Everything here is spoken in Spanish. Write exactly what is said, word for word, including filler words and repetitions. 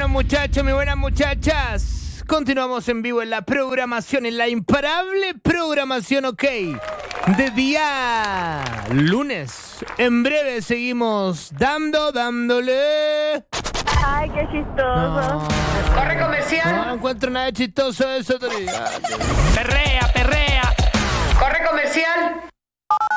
buenos muchachos, mis buenas muchachas. Continuamos en vivo en la programación, en la imparable programación, ok, de día lunes. En breve seguimos dando, dándole. Ay, qué chistoso. No, Corre comercial. no encuentro nada chistoso de eso. Perrea, perrea. Corre comercial.